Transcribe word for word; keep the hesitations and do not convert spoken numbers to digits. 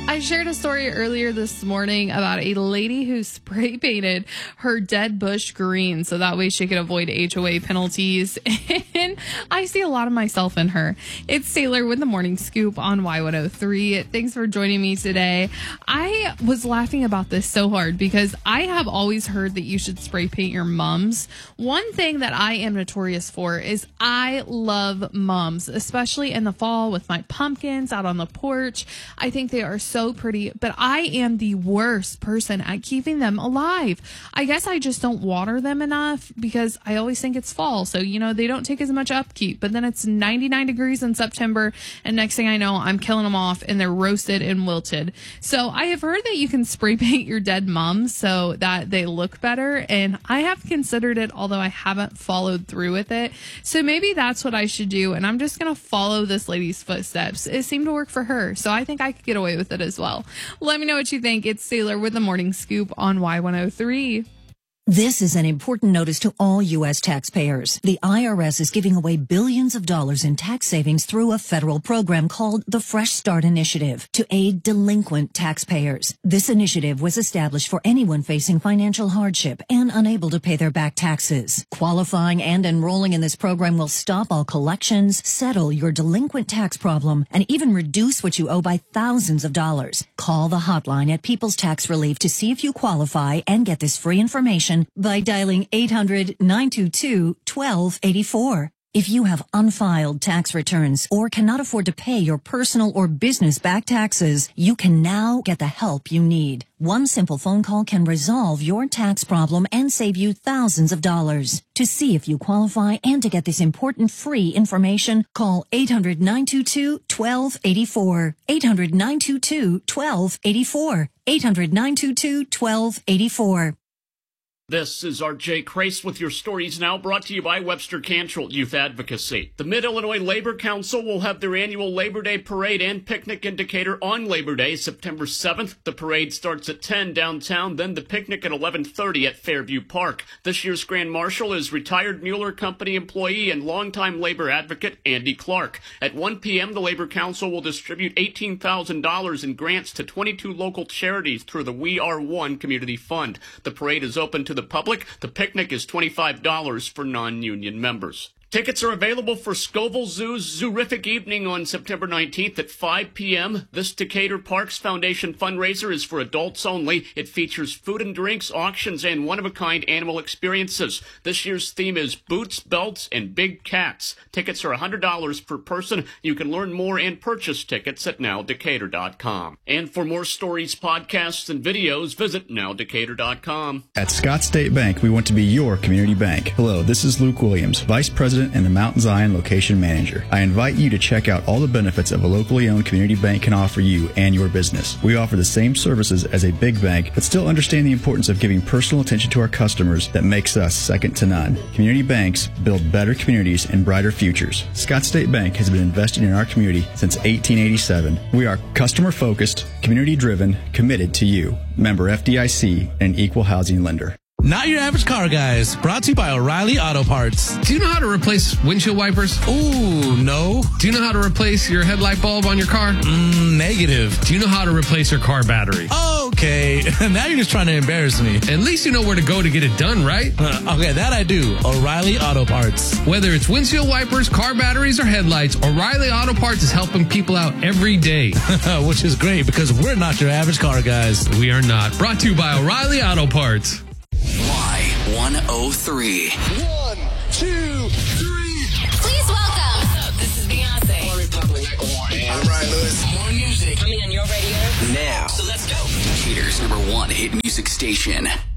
I shared a story earlier this morning about a lady who spray painted her dead bush green so that way she could avoid H O A penalties. And I see a lot of myself in her. It's Taylor with the Morning Scoop on Y one oh three. Thanks for joining me today. I was laughing about this so hard because I have always heard that you should spray paint your mums. One thing that I am notorious for is I love mums, especially in the fall with my pumpkins out on the porch. I think they are so pretty, but I am the worst person at keeping them alive. I guess I just don't water them enough because I always think it's fall. So, you know, they don't take as much upkeep, but then it's ninety-nine degrees in September. And next thing I know, I'm killing them off and they're roasted and wilted. So I have heard that you can spray paint your dead mums so that they look better. And I have considered it, although I haven't followed through with it. So maybe that's what I should do. And I'm just going to follow this lady's footsteps. It seemed to work for her. So I think I could get away with it as well. Let me know what you think. It's Taylor with the Morning Scoop on Y one oh three. This is an important notice to all U S taxpayers. The I R S is giving away billions of dollars in tax savings through a federal program called the Fresh Start Initiative to aid delinquent taxpayers. This initiative was established for anyone facing financial hardship and unable to pay their back taxes. Qualifying and enrolling in this program will stop all collections, settle your delinquent tax problem, and even reduce what you owe by thousands of dollars. Call the hotline at People's Tax Relief to see if you qualify and get this free information by dialing eight hundred, nine two two, one two eight four. If you have unfiled tax returns or cannot afford to pay your personal or business back taxes, you can now get the help you need. One simple phone call can resolve your tax problem and save you thousands of dollars. To see if you qualify and to get this important free information, call eight hundred, nine two two, one two eight four. eight hundred, nine two two, one two eight four. eight hundred, nine two two, one two eight four. This is R J Crace with your stories now, brought to you by Webster Cantrell Youth Advocacy. The Mid-Illinois Labor Council will have their annual Labor Day Parade and Picnic in Decatur on Labor Day, September seventh. The parade starts at ten downtown, then the picnic at eleven thirty at Fairview Park. This year's Grand Marshal is retired Mueller Company employee and longtime labor advocate Andy Clark. At one p.m., the Labor Council will distribute eighteen thousand dollars in grants to twenty-two local charities through the We Are One Community Fund. The parade is open to the public. The picnic is twenty-five dollars for non-union members. Tickets are available for Scoville Zoo's Zoorific Evening on September nineteenth at five p.m. This Decatur Parks Foundation fundraiser is for adults only. It features food and drinks, auctions, and one-of-a-kind animal experiences. This year's theme is Boots, Belts, and Big Cats. Tickets are one hundred dollars per person. You can learn more and purchase tickets at now decatur dot com. And for more stories, podcasts, and videos, visit now decatur dot com. At Scott State Bank, we want to be your community bank. Hello, this is Luke Williams, Vice President and the Mount Zion Location Manager. I invite you to check out all the benefits of a locally owned community bank can offer you and your business. We offer the same services as a big bank, but still understand the importance of giving personal attention to our customers that makes us second to none. Community banks build better communities and brighter futures. Scott State Bank has been investing in our community since eighteen eighty-seven. We are customer-focused, community-driven, committed to you. Member F D I C and an equal housing lender. Not Your Average Car Guys, brought to you by O'Reilly Auto Parts. Do you know how to replace windshield wipers? Ooh, no. Do you know how to replace your headlight bulb on your car? Mm, negative. Do you know how to replace your car battery? Okay, now you're just trying to embarrass me. At least you know where to go to get it done, right? Uh, okay, that I do. O'Reilly Auto Parts. Whether it's windshield wipers, car batteries, or headlights, O'Reilly Auto Parts is helping people out every day. Which is great, because we're not your average car guys. We are not. Brought to you by O'Reilly Auto Parts. Y one oh three. One, two, three. Please welcome. What's up? This is Beyonce. One Republic, I'm Ryan Lewis. More music coming on your radio Now. So let's go. Decatur's number one hit music station.